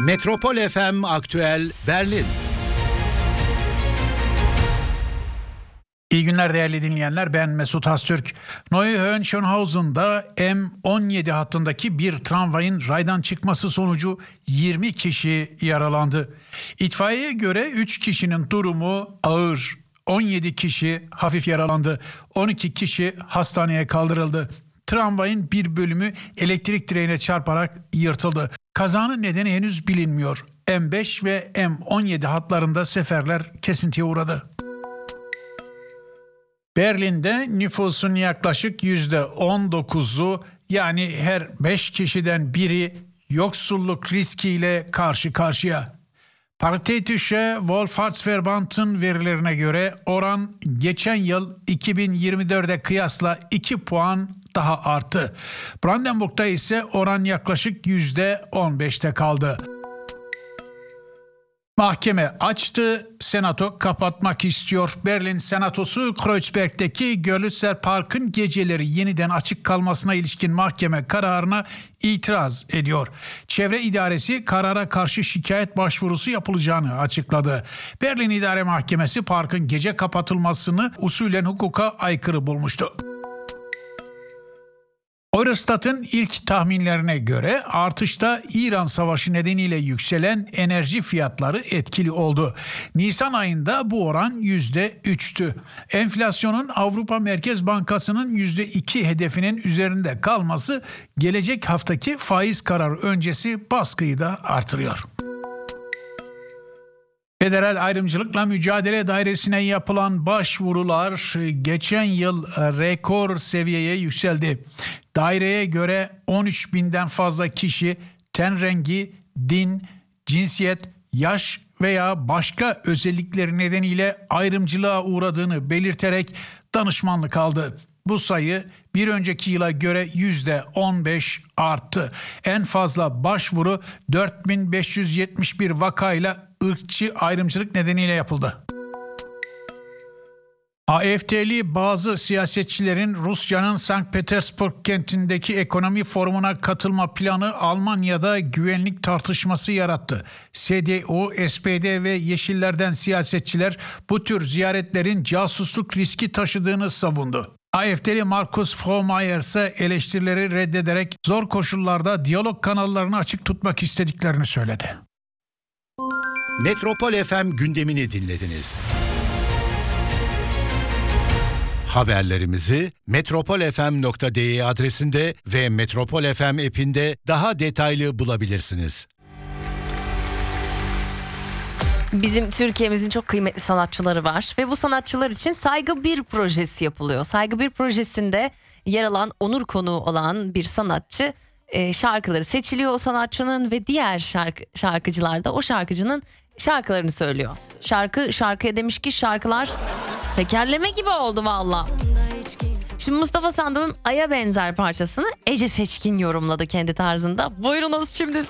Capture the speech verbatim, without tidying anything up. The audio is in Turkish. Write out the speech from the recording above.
Metropol F M Aktüel Berlin. İyi günler değerli dinleyenler, ben Mesut Haztürk. Neuhohenschönhausen'da M on yedi hattındaki bir tramvayın raydan çıkması sonucu yirmi kişi yaralandı. İtfaiyeye göre üç kişinin durumu ağır, on yedi kişi hafif yaralandı, on iki kişi hastaneye kaldırıldı. Tramvayın bir bölümü elektrik direğine çarparak yırtıldı. Kazanın nedeni henüz bilinmiyor. M beş ve M on yedi hatlarında seferler kesintiye uğradı. Berlin'de nüfusun yaklaşık yüzde on dokuzu, yani her beş kişiden biri yoksulluk riskiyle karşı karşıya. Paritätische Wohlfahrtsverband'ın verilerine göre oran geçen yıl iki bin yirmi dörde kıyasla iki puan daha arttı. Brandenburg'da ise oran yaklaşık yüzde on beşte kaldı. Mahkeme açtı, senato kapatmak istiyor. Berlin Senatosu Kreuzberg'deki Görlitzer Park'ın geceleri yeniden açık kalmasına ilişkin mahkeme kararına itiraz ediyor. Çevre İdaresi karara karşı şikayet başvurusu yapılacağını açıkladı. Berlin İdare Mahkemesi parkın gece kapatılmasını usulen hukuka aykırı bulmuştu. Eurostat'ın ilk tahminlerine göre artışta İran Savaşı nedeniyle yükselen enerji fiyatları etkili oldu. Nisan ayında bu oran yüzde üçtü. Enflasyonun Avrupa Merkez Bankası'nın yüzde iki hedefinin üzerinde kalması gelecek haftaki faiz kararı öncesi baskıyı da artırıyor. Federal Ayrımcılıkla Mücadele Dairesi'ne yapılan başvurular geçen yıl rekor seviyeye yükseldi. Daireye göre on üç binden fazla kişi ten rengi, din, cinsiyet, yaş veya başka özellikleri nedeniyle ayrımcılığa uğradığını belirterek danışmanlık aldı. Bu sayı bir önceki yıla göre yüzde on beş arttı. En fazla başvuru dört bin beş yüz yetmiş bir vakayla ırkçı ayrımcılık nedeniyle yapıldı. A F D'li bazı siyasetçilerin Rusya'nın Sankt Petersburg kentindeki ekonomi forumuna katılma planı Almanya'da güvenlik tartışması yarattı. C D U, S P D ve Yeşillerden siyasetçiler bu tür ziyaretlerin casusluk riski taşıdığını savundu. A F D'li Markus Frohmayer ise eleştirileri reddederek zor koşullarda diyalog kanallarını açık tutmak istediklerini söyledi. Metropol F M gündemini dinlediniz. Haberlerimizi metropol f m nokta d e adresinde ve Metropol F M app'inde daha detaylı bulabilirsiniz. Bizim Türkiye'mizin çok kıymetli sanatçıları var ve bu sanatçılar için Saygı bir projesi yapılıyor. Saygı bir projesinde yer alan, onur konuğu olan bir sanatçı e, şarkıları seçiliyor o sanatçının ve diğer şarkı, şarkıcılar da o şarkıcının şarkılarını söylüyor. Şarkı şarkıya demiş ki şarkılar tekerleme gibi oldu valla. Şimdi Mustafa Sandal'ın Ay'a benzer parçasını Ece Seçkin yorumladı kendi tarzında. Buyurunuz şimdi.